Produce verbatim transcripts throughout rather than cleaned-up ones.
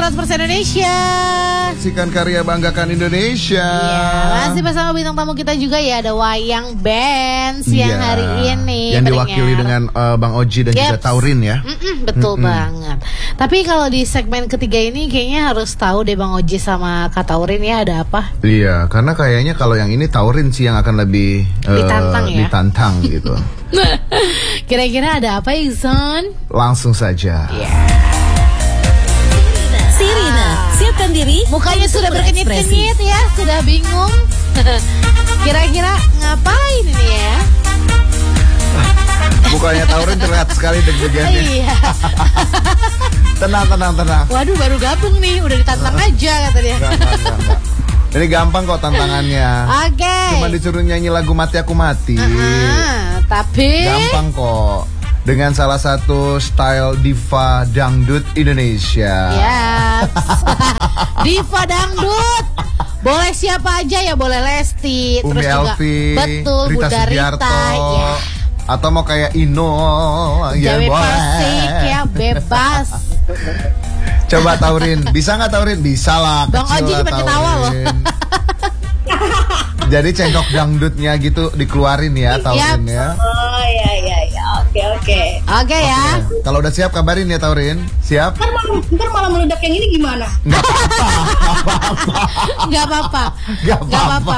seratus persen Indonesia. Saksikan karya, banggakan Indonesia. Iya, masih bersama bintang tamu kita juga ya, ada Wayang Bands Iya, yang hari ini yang pendengar. diwakili dengan uh, Bang Oji dan Yeps. juga Taurin ya. Mm-mm, betul Mm-mm. banget. Tapi kalau di segmen ketiga ini kayaknya harus tahu deh Bang Oji sama Kak Taurin ya, ada apa? Iya, karena kayaknya kalau yang ini Taurin sih yang akan lebih uh, Ditantang ya? ditantang gitu. Kira-kira ada apa Iksan? Langsung saja. Sirina, siapkan diri. Mukanya untuk sudah berekspresi. berkenyit-kenyit ya, sudah bingung. Kira-kira ngapain ini ya? Mukanya Taurin terlihat sekali deg-degannya. Iya. Tenang, tenang, tenang. Waduh, baru gabung nih, udah ditantang aja kata dia. Enggak, enggak, enggak, enggak. Ini gampang kok tantangannya. Oke. Cuma disuruh nyanyi lagu Mati Aku Mati. Ah, tapi Gampang kok. Dengan salah satu style diva dangdut Indonesia. ya. Diva dangdut. Boleh siapa aja ya, boleh Lesti, Umi terus juga Elvi, betul Rita Bunda Sugiarto, Rita ya. atau mau kayak Ino, ya Jawi boleh. Persik ya, bebas. Coba Taurin, bisa nggak Taurin? Bisa lah. Bang kecil Oji lah, cuma ketawa loh. Taurin. Jadi cengkok dangdutnya gitu dikeluarin ya Taurin ya. Oh ya ya ya, oke oke. Oke ya. Oke. Kalau udah siap kabarin ya Taurin. Siap? Ntar malah, ntar malah meledak yang ini gimana? Nggak apa-apa. Nggak apa-apa. Nggak Nggak apa-apa.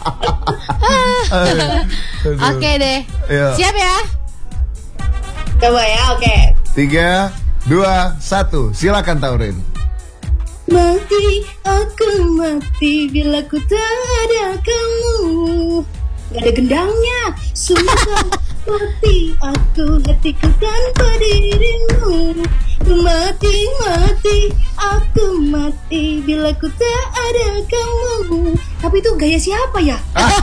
Aduh. Oke deh. Iya. Siap ya? Coba ya, oke. Tiga, dua, satu. Silakan Taurin. Mati, aku mati bila ku tak ada kamu. Gak ada gendangnya, sumpah. Mati, aku hatiku tanpa dirimu. Mati, mati, aku mati bila ku tak ada kamu. Tapi itu gaya siapa ya?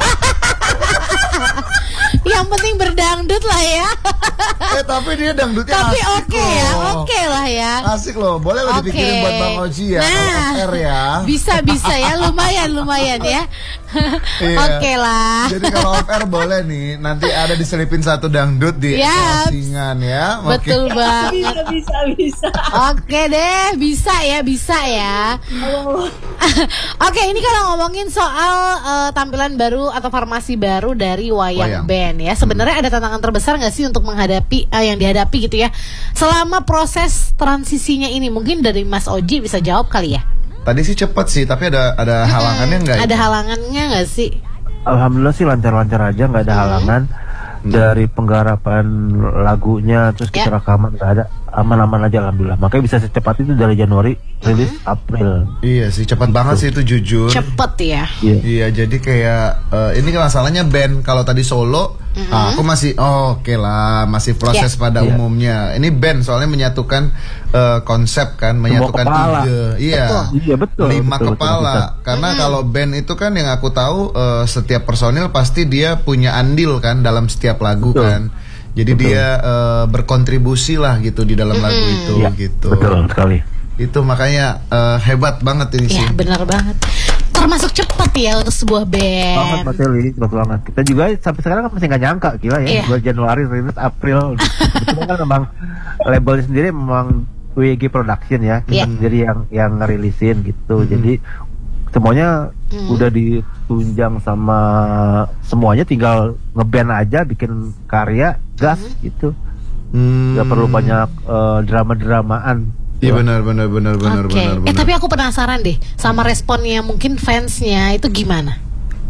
Yang penting berdangdut lah ya. Eh tapi dia dangdutnya Tapi asik oke ya, loh. oke lah ya. Asik loh, boleh lo Oke. dipikirin buat Bang Oji ya, Nah, kalau off air ya. Bisa bisa ya, lumayan lumayan ya. Iya. Oke lah. Jadi kalau off air boleh nih, nanti ada diselipin satu dangdut di Yaps. closingan ya. Oke. Betul banget. Bisa, bisa, bisa. Oke deh, bisa ya, bisa ya. Oke, ini kalau ngomongin soal eh, tampilan baru atau formasi baru dari Wayang, Wayang. Band ya. Sebenarnya ada tantangan terbesar nggak sih untuk menghadapi eh, yang dihadapi gitu ya selama proses transisinya ini? Mungkin dari Mas Oji bisa jawab kali ya. Tadi sih cepet sih, tapi ada ada halangannya nggak? Ada itu? halangannya nggak sih? Alhamdulillah sih lancar-lancar aja, nggak ada halangan. Dari penggarapan lagunya terus kita Ya. rekaman nggak ada, aman-aman aja alhamdulillah. Makanya bisa secepat itu dari Januari rilis April. Iya sih, cepet banget sih itu jujur. Cepet ya. Iya. Iya, jadi kayak eh, ini kan masalahnya band. Kalau tadi solo, ah, aku masih oh, oke lah, masih proses Yeah. pada Yeah. umumnya. Ini band soalnya menyatukan eh, konsep kan, menyatukan kepala. ide. Iya. Betul. Iya, betul, Lima betul, kepala. betul, Karena kalau band itu kan yang aku tahu eh, setiap personil pasti dia punya andil kan dalam setiap lagu Betul. kan. Jadi Betul. dia eh, berkontribusi lah gitu di dalam lagu itu Iya, gitu. betul sekali. Itu makanya eh, hebat banget ini sih. Ya benar banget. Termasuk cepet ya untuk sebuah Banget band. Mas Eli, cepet banget. Kita juga sampai sekarang kan masih nggak nyangka, gila ya. Iya. Bulan Januari rilis April. Itu kan memang labelnya sendiri memang W G Production ya. Iya. Jadi yang yang ngerilisin gitu. Jadi semuanya Hmm. udah ditunjang sama semuanya, tinggal ngeband aja, bikin karya, gas gitu. Hmm. Gak perlu banyak eh, drama-dramaan. Iya benar benar benar benar Oke. benar Eh benar. tapi aku penasaran deh sama responnya mungkin fansnya itu gimana?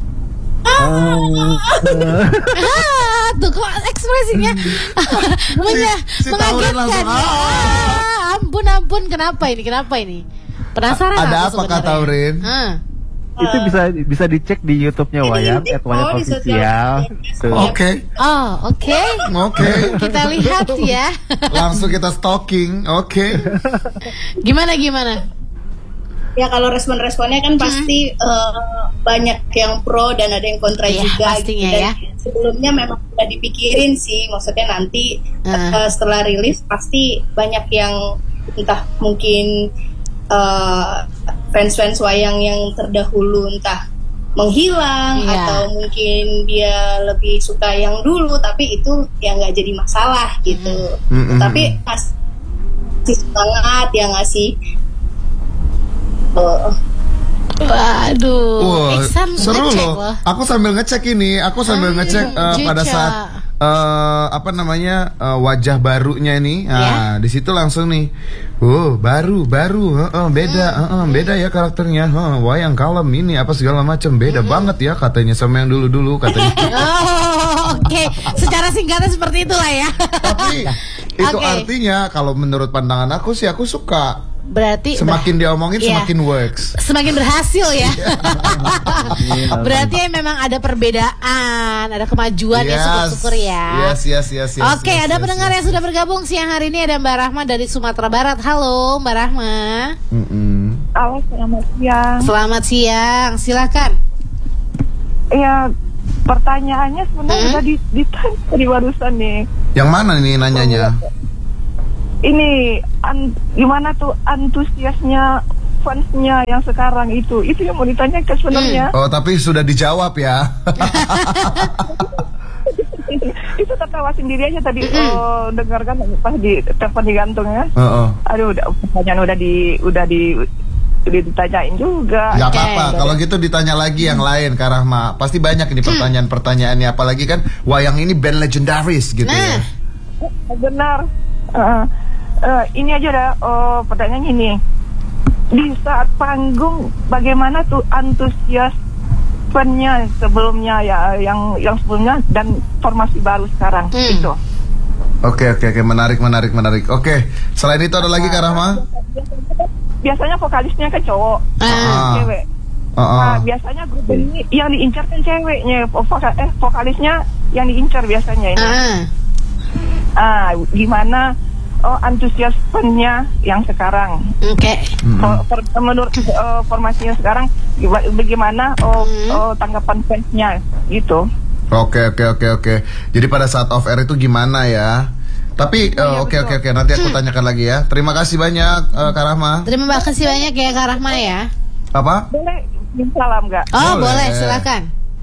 Ah, tuh kok ekspresinya Menya- si Taurin mengagetkan. langsung, Ah, ampun ampun, kenapa ini? Kenapa ini? Penasaran A- ada aku apa, Kak sebenarnya. Taurin? Ah. Itu bisa bisa dicek di YouTube-nya Ini Wayang, di- at Wayang oh, di sosial Official. media. Tuh. Oke. Oh, oke. Oke. Kita lihat ya. Langsung kita stalking. Oke. Gimana gimana? Ya kalau respon-responnya kan pasti eh, banyak yang pro dan ada yang kontra Iya, juga. pastinya Dan ya. sebelumnya memang sudah dipikirin sih, maksudnya nanti Uh. eh, setelah rilis pasti banyak yang entah mungkin eh, fans-fans wayang yang terdahulu entah menghilang Iya. atau mungkin dia lebih suka yang dulu, tapi itu ya nggak jadi masalah gitu. Mm-mm. Tapi masih semangat ya ngasih Oh. Waduh, Wah, Iksan seru ngecek loh. Aku sambil ngecek ini, aku sambil Hmm, ngecek uh, pada Jeca. saat uh, apa namanya uh, wajah barunya ini. Nah, di situ langsung nih. Oh, baru, baru, uh, uh, beda, uh, uh, beda ya karakternya. Uh, wayang kalem ini apa segala macam beda banget ya katanya sama yang dulu-dulu katanya. Oh, oke. Secara singkatnya seperti itulah ya. Tapi itu Oke. artinya kalau menurut pandangan aku sih aku suka. Berarti Semakin diomongin Iya. semakin works. semakin berhasil ya. Berarti memang ada perbedaan, ada kemajuan ya, syukur-syukur ya. Yes, yes, yes, yes. Oke, yes, ada yes, pendengar yes, yang sudah bergabung siang hari ini, ada Mbak Rahma dari Sumatera Barat. Halo, Mbak Rahma. Mm-mm. Halo, selamat siang. Selamat siang, silakan. Ya, pertanyaannya sebenarnya Hmm? udah di- ditanya di barusan nih. Yang mana nih nanyanya? Ini an- gimana tuh antusiasnya fansnya yang sekarang itu? Itu yang mau ditanyakan sebenarnya. Oh, tapi sudah dijawab ya. Itu tertawa sendiri aja tadi. Oh, dengarkan pas di telepon digantung ya. Heeh. Aduh, udah pertanyaan udah di udah di udah ditanyain juga. Gak Oke. apa-apa, kalau gitu ditanya lagi yang lain, Kak Rahma. Pasti banyak ini pertanyaan-pertanyaannya, apalagi kan wayang ini band legendaris gitu Nah. ya. Benar. Eh, eh, ini aja dah. Oh, pertanyaannya ini. Di saat panggung, bagaimana tuh antusias fan-nya sebelumnya ya, yang yang sebelumnya dan formasi baru sekarang Hmm. itu. Oke, oke, oke, menarik, menarik, menarik. Oke, selain itu ada lagi Kak Rahma? Biasanya vokalisnya kan cowok, Ah. cewek. Heeh. Nah, biasanya grup ini yang diincar kan ceweknya, voka- eh vokalisnya yang diincar biasanya ini. Ah. Ah, gimana oh, antusias fan-nya yang sekarang? Oke. Oh, per- menurut eh, formasinya sekarang giba- bagaimana oh, Hmm. oh, tanggapan fansnya gitu. Oke, oke, oke, oke. Jadi pada saat off air itu gimana ya? Tapi eh, oke, oke, oke, nanti aku tanyakan lagi ya. Terima kasih banyak eh, Kak Rahma. Terima kasih banyak ya Kak Rahma ya. Apa? Boleh minta salam nggak? Oh, Boleh. boleh, silakan.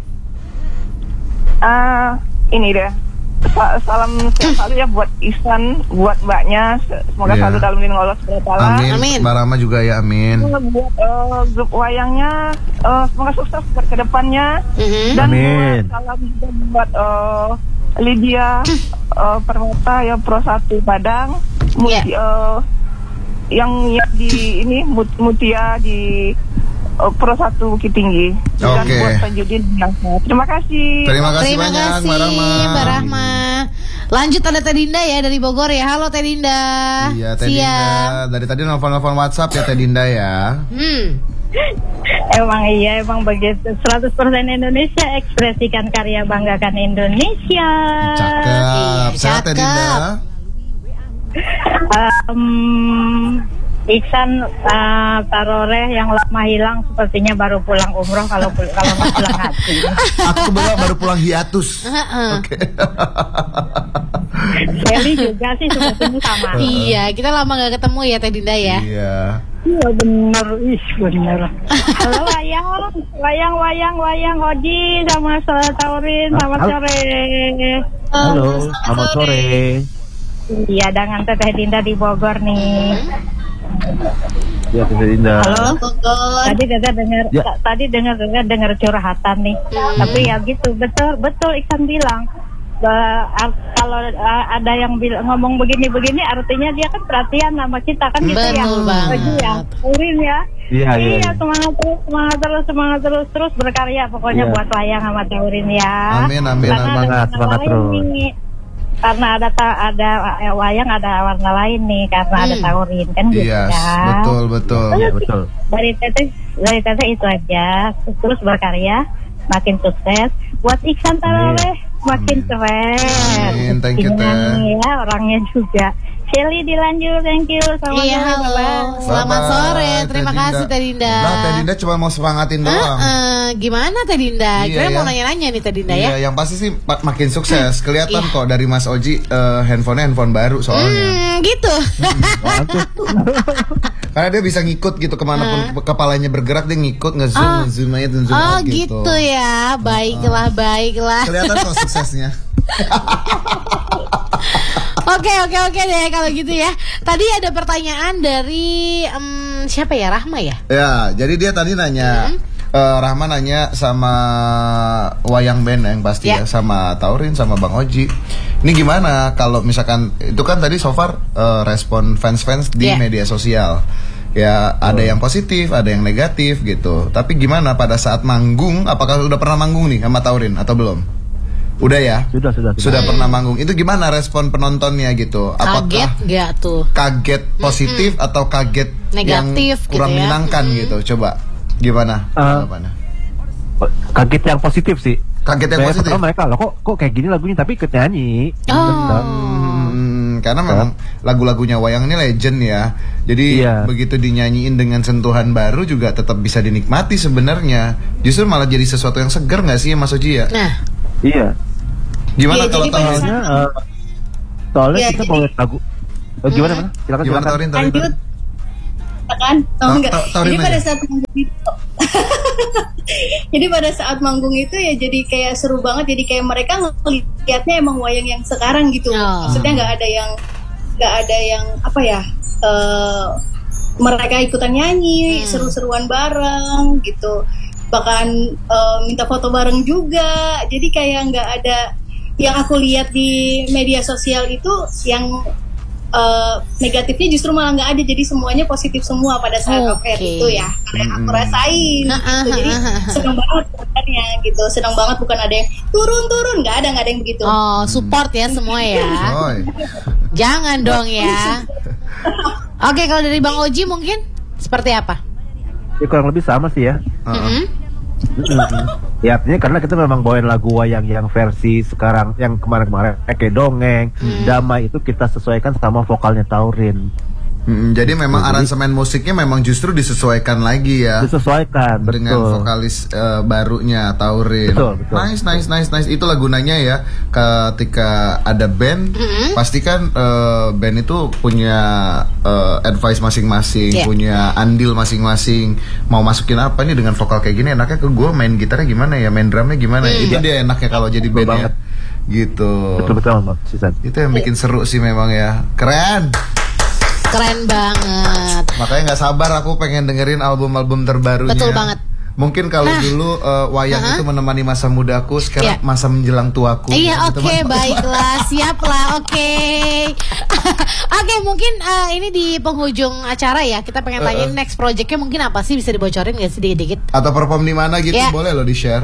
Ah, ini deh. Sa- salam sehat selalu ya buat Ihsan, buat mbaknya. Se- Semoga Iya. selalu dalam lindungan Allah subhanahu wa taala. Amin. Amin. Mbak Rahma juga ya, amin. Buat eh, grup wayangnya, eh, semoga sukses buat kedepannya. Mhm. Dan Amin. buat salam juga buat eh, Lydia eh, Permata ya Pro satu Padang, Muti, eh, yang yang di ini Mut- Mutia di eh, Pro satu Bukit Tinggi. Dan Oke. buat Tanjudin yang terima kasih. Terima kasih Terima banyak kasih Mbak Rahma. Mbak Rahma. Lanjut ada Teh Dinda ya dari Bogor ya. Halo Teh Dinda. Iya, Teh Siang. Dinda. Dari tadi nelfon-nelfon WhatsApp ya Teh Dinda ya. Hmm. Emang iya, emang begitu. seratus persen Indonesia, ekspresikan karya, banggakan Indonesia. Cakep. Sehat Teh cakep. Dinda. Um, Iksan uh, Taroreh yang lama hilang sepertinya baru pulang umroh kalau pul- kalau nggak pulang haji. Aku kebetulan baru pulang hiatus. Heeh. Oke. Sally juga sih sepertinya sama. Iya, kita lama gak ketemu ya Teh Dinda ya. Iya. Iya bener, ih bener. Halo wayang, wayang, wayang, wayang, Oji sama Taurin, selamat Halo. sore. Halo, selamat sore. Iya, dengan Teteh Dinda di Bogor nih. Ya, Teh Dinda. Halo. Tadi Teteh dengar, Ya. ta- tadi dengar dengar dengar curhatan nih. Tapi ya gitu, betul betul Iksan bilang. Ba- a- kalau a- ada yang bil- ngomong begini-begini, artinya dia kan perhatian sama kita kan gitu ya. Betul banget. Oji ya, Urin ya. Iya, iya, iya. semangat terus, semangat terus, semangat terus, terus berkarya pokoknya Iya. buat wayang sama Taurin ya. Amin, amin, Karena amin. ada Semangat, warna semangat lain terus. nih. Karena ada ta- ada eh, wayang ada warna lain nih karena ada Hmm. Taurin kan gitu Iya, ya. betul, betul. Iya, betul. Dari Teteh, dari Teteh itu aja. Terus berkarya, makin sukses. Buat Iksan Taroleh makin keren. Amin, thank you, Dengan Teh. ya orangnya juga. Shelly dilanjut, thank you. Selamat Iya, sore, halo. bye-bye. Selamat Bye-bye, sore. Teh Terima Dinda. kasih Teh Dinda. Lah, Teh Dinda cuma mau semangatin doang. Heeh, gimana Teh Dinda? Iya, Kira ya. mau nanya-nanya nih Teh Dinda Iya, ya. yang pasti sih mak- makin sukses. Kelihatan Iya. kok dari Mas Oji eh, handphonenya handphone baru soalnya. Hmm, gitu. Karena dia bisa ngikut gitu kemanapun kepalanya bergerak dia ngikut ngezoom Oh. ngezoom aja dan zoom Oh, out gitu. gitu ya. Baiklah, baiklah. Kelihatan kok suksesnya. Oke oke oke deh kalau gitu ya. Tadi ada pertanyaan dari um, siapa ya, Rahma ya? Ya, jadi dia tadi nanya, hmm. uh, Rahma nanya sama Wayang Band yang pasti ya. ya, sama Taurin, sama Bang Oji. Ini gimana kalau misalkan itu kan tadi so far uh, respon fans-fans di yeah. media sosial. Ya ada yang positif, ada yang negatif gitu. Tapi gimana pada saat manggung? Apakah udah pernah manggung nih sama Taurin atau belum? Udah ya? Sudah, sudah. Sudah, sudah hmm. pernah manggung. Itu gimana respon penontonnya gitu? Apakah kaget gak tuh? Kaget positif mm-hmm. atau kaget negatif yang kurang gitu ya? menyenangkan mm-hmm. gitu? Coba gimana? Uh, kaget yang positif sih. Kaget yang positif. Pertama mereka loh kok kok kayak gini lagunya tapi ikut nyanyi. Oh. Hmm, karena memang lagu-lagunya Wayang ini legend ya. Jadi iya. begitu dinyanyiin dengan sentuhan baru juga tetap bisa dinikmati sebenarnya. Justru malah jadi sesuatu yang segar nggak sih Mas Oji ya? Nah. Iya. Gimana ya, kalau soalnya uh, soalnya ya, kita mau lihat lagu. Oh, gimana mana? Silakan gimana silakan. Taurin, Taurin, Lanjut. Kan? Oh, enggak. Jadi pada saat manggung itu jadi pada saat manggung itu ya jadi kayak seru banget, jadi kayak mereka ngelihatnya emang wayang yang sekarang gitu. Oh. Maksudnya nggak ada yang nggak ada yang apa ya uh, mereka ikutan nyanyi hmm. seru-seruan bareng gitu, bahkan uh, minta foto bareng juga. Jadi kayak nggak ada yang aku lihat di media sosial itu yang Uh, negatifnya justru malah nggak ada, jadi semuanya positif semua pada saat okay. off air itu ya, karena yang aku rasain gitu. Jadi senang banget sebenarnya gitu, senang banget, bukan ada yang turun-turun, nggak ada nggak ada yang begitu. Oh, support ya semua ya. Jangan dong ya. Oke, kalau dari Bang Oji mungkin seperti apa? Ya kurang lebih sama sih ya. Uh-huh. Mm-hmm. Ya artinya karena kita memang bawain lagu wayang yang versi sekarang, yang kemarin-kemarin kayak dongeng, hmm. damai itu kita sesuaikan sama vokalnya Taurin. Hmm, jadi memang jadi, aransemen musiknya memang justru disesuaikan lagi ya. Disesuaikan dengan betul. vokalis uh, barunya Taurin. Betul, betul. Nice, nice, nice, nice. Itulah gunanya ya. Ketika ada band, mm-hmm. pastikan uh, band itu punya uh, advice masing-masing, yeah. punya andil masing-masing. Mau masukin apa nih dengan vokal kayak gini? Enaknya ke gue main gitarnya gimana ya, main drumnya gimana ya? Mm. Itu dia enaknya kalau jadi bandnya. Gitu. Betul betul, Bang. Itu yang bikin seru sih memang ya. Keren. Keren banget. Makanya nggak sabar aku pengen dengerin album-album terbarunya. Betul banget. Mungkin kalau nah, dulu uh, wayang uh-huh. itu menemani masa mudaku, sekarang yeah. masa menjelang tuaku. Iya, oke, okay, baiklah, siap lah, oke. Okay. Oke, okay, mungkin uh, ini di penghujung acara ya, kita pengen tanya uh, uh. next projectnya mungkin apa sih, bisa dibocorin nggak sih dikit-dikit? Atau perform di mana gitu, yeah. boleh lo di share.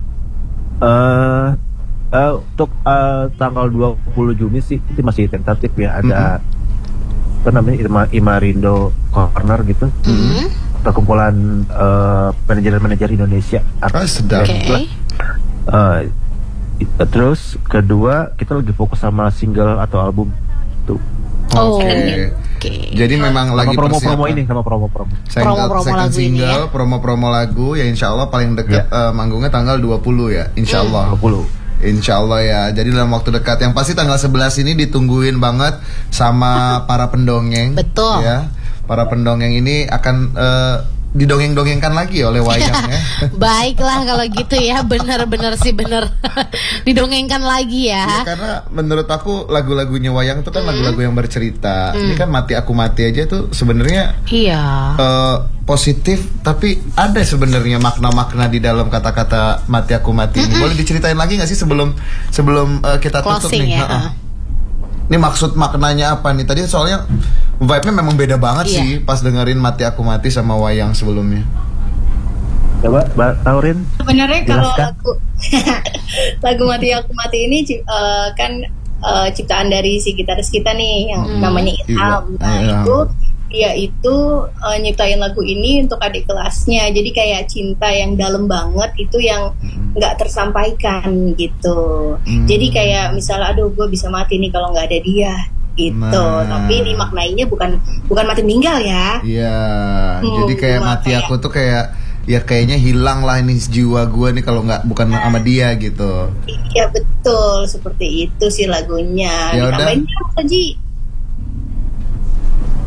Uh, uh, untuk uh, tanggal dua puluh Juni sih itu masih tentatif ya, ada. Mm-hmm. Apa namanya, Ima, Imarindo Corner gitu, mm-hmm. perkumpulan uh, manajer-manajer Indonesia. Oh, sedap. Okay. Uh, terus kedua kita lagi fokus sama single atau album tuh. Oh, oke. Okay. Okay. Jadi memang sama lagi promo-promo ini, sama promo-promo. Promo-promo lagu single, ini ya? Promo-promo lagu ya, insya Allah paling dekat yeah. uh, manggungnya tanggal dua puluh ya, insya Allah. dua puluh. Insya Allah ya. Jadi dalam waktu dekat, yang pasti tanggal sebelas ini ditungguin banget sama para pendongeng. Betul ya. Para pendongeng ini akan uh, didongeng-dongengkan lagi oleh wayang ya. Baiklah kalau gitu ya, benar-benar sih benar. Didongengkan lagi ya. Ya. Karena menurut aku lagu-lagunya wayang itu kan mm. lagu-lagu yang bercerita. Mm. Ini kan Mati Aku Mati aja tuh sebenarnya iya. Uh, positif, tapi ada sebenarnya makna-makna di dalam kata-kata Mati Aku Mati ini. Mm-hmm. Boleh diceritain lagi nggak sih sebelum sebelum uh, kita tutup closing nih? Ya, uh. Ini maksud maknanya apa nih? Tadi soalnya vibe-nya memang beda banget iya. sih pas dengerin Mati Aku Mati sama wayang sebelumnya. Coba Mbak Taurin. Sebenarnya kalau lagu lagu Mati Aku Mati ini uh, kan uh, ciptaan dari si gitaris kita nih yang hmm. namanya Ilham. Nah, iya. itu dia itu uh, nyiptain lagu ini untuk adik kelasnya. Jadi kayak cinta yang dalam banget itu yang nggak tersampaikan gitu. Hmm. Jadi kayak misalnya, aduh gue bisa mati nih kalau nggak ada dia gitu. Nah. Tapi dimaknainya bukan bukan mati meninggal ya. Iya. Hmm, jadi kayak mati kayak, aku tuh kayak ya kayaknya hilang lah ini jiwa gue nih kalau nggak bukan nah, sama dia gitu. Iya betul, seperti itu sih lagunya. Ya udah.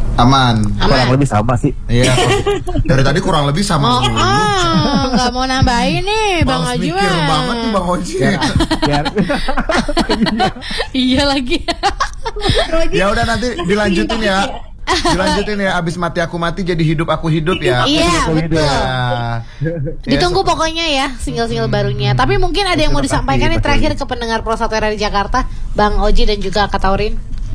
Aman. Kurang lebih sama sih. Iya. Dari tadi kurang lebih sama. Oh, ah, nggak mau nambahin nih Bang Males Oji mikir mah. banget nih Bang Oji. Biar Iya lagi. Ya udah nanti dilanjutin ya. Dilanjutin ya, abis mati aku mati jadi hidup aku hidup ya. Iya, betul. Ya. Ditunggu pokoknya ya single-single barunya. Tapi mungkin ada yang mau disampaikan nih terakhir ke pendengar Pro satu Era di Jakarta, Bang Oji dan juga Kak Taurin.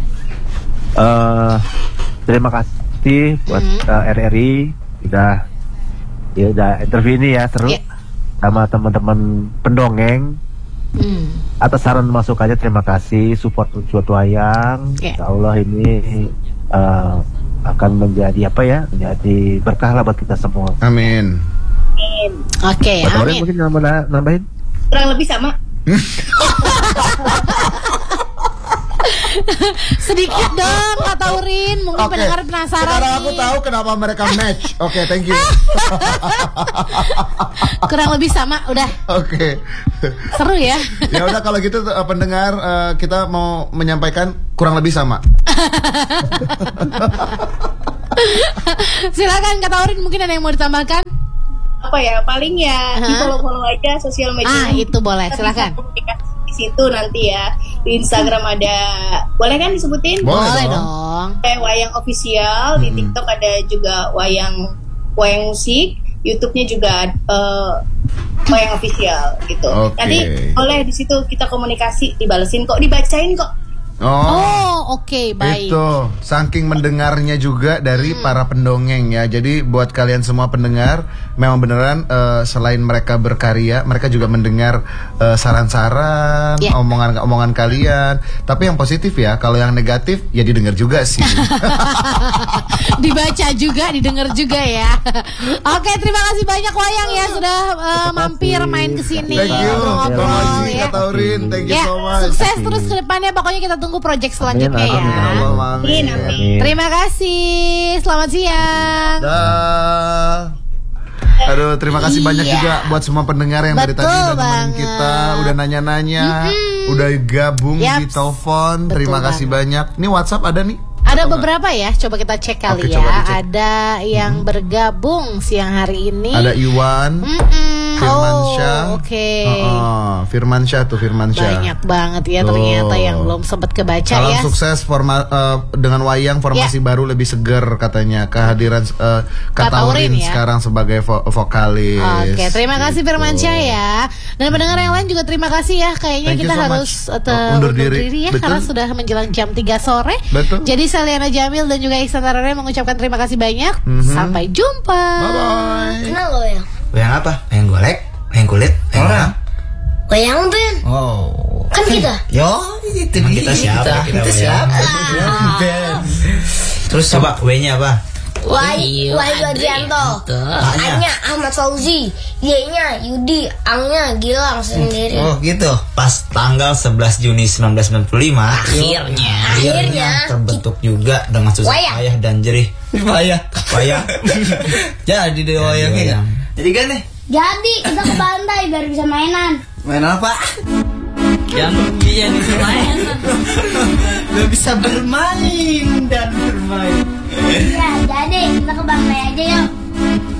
eh terima kasih buat Hmm. eh, R R I udah ya udah interview ini ya seru Ya. sama teman-teman pendongeng. Hmm. Atas saran masukannya terima kasih, support suatu wayang. Ya. Insya Allah ini eh, akan menjadi apa ya? Menjadi berkah lah buat kita semua. Amin. Oke, Buat Taurin amin. mungkin nambah nambahin. Kurang lebih sama. Sedikit dong Kak Taurin, mungkin Oke. pendengar penasaran Sekarang nih. aku tahu kenapa mereka match. Oke, thank you. Kurang lebih sama, udah Oke. seru ya. Ya udah kalau gitu eh, pendengar eh, kita mau menyampaikan kurang lebih sama. Silakan Kak Taurin, mungkin ada yang mau ditambahkan? Apa ya? Paling ya di Hah? follow-follow aja sosial media. Ah, itu boleh, silakan. Di situ nanti ya. Di Instagram ada, boleh kan disebutin? Boleh Boleh dong. dong. Kayak Wayang Official, di TikTok ada juga Wayang Wayang Musik, YouTube-nya juga eh, Wayang Official gitu. Oke. Nanti boleh di situ kita komunikasi, dibalesin kok, dibacain kok. Oh. Oh, oke, baik. Itu saking mendengarnya juga dari para pendongeng ya. Jadi buat kalian semua pendengar, memang beneran eh, selain mereka berkarya, mereka juga mendengar eh, saran-saran, Ya. omongan-omongan kalian. Tapi yang positif ya, kalau yang negatif ya didengar juga sih. Dibaca juga, didengar juga ya. Oke, terima kasih banyak Wayang ya sudah uh, mampir main ke sini. Thank you, ngobrol-ngobrol, Bang Oji, ya. Kak Taurin, thank you Ya, so much. sukses terus ke depannya. Pokoknya kita tunggu project selanjutnya Amin, ya. amin, Allah, Amin, amin. amin. Terima kasih. Selamat siang. Dah. Aduh, terima kasih banyak juga buat semua pendengar yang dari Betul tadi udah nemenin banget. kita, udah nanya-nanya, udah gabung Yaps. di telepon. Betul Terima kasih banyak. Nih WhatsApp ada nih? Ada beberapa ya, coba kita cek kali Oke, ya. coba dicek. Ada yang bergabung siang hari ini. Ada Iwan, Mm-mm. Firmansyah. Oh, oke. Heeh, Firmansyah tuh Firmansyah. Banyak banget ya Tuh. ternyata yang belum sempat kebaca Salam ya. sukses forma, eh, dengan wayang formasi baru lebih seger katanya. Kehadiran uh, Kak Taurin Kataurin ya. sekarang sebagai vo- vokalis. Oke, terima kasih Gitu. Firmansyah ya. Dan pendengar yang lain juga terima kasih ya. Kayaknya Thank you kita so harus much. uh, Oh, undur diri. ya Betul. karena sudah menjelang jam tiga sore. Betul. Jadi saya Liana Jamil dan juga Iksan Tarare mengucapkan terima kasih banyak. Mhm. Sampai jumpa. Bye bye. Kenal lo ya? Wayang apa? Wayang golek? Wayang kulit? Wayang orang? Wayang Ben. Oh. Kan kita. Yo, itu Emang kita siapa? Kita, Kita siapa? Terus coba W-nya apa? Wai, Wai Badrianto. A-nya Ahmad Fauzi, Y-nya Yudi, A-nya Gilang sendiri. Oh gitu. Pas tanggal sebelas Juni seribu sembilan ratus sembilan puluh lima akhirnya Akhirnya terbentuk juga dengan susah Wayang. payah dan jerih. Payah. Payah. Jadi deh wayangnya. Jadi kan nih. Jadi kita ke pantai biar bisa mainan. Main apa? Yang iya nih main. Udah bisa bermain dan bermain. Ya, jadi kita ke pantai aja yuk.